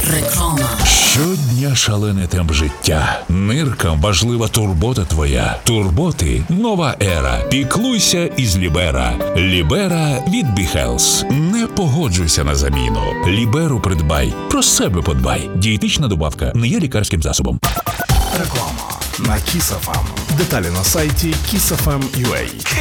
Реклама. Щодня шалений темп життя. Ниркам важлива турбота твоя. Турботи – нова ера. Піклуйся із Лібера. Лібера від BeHealth. Не погоджуйся на заміну. Ліберу придбай. Про себе подбай. Дієтична добавка не є лікарським засобом. Реклама на Kiss FM. Деталі на сайті kissfm.ua.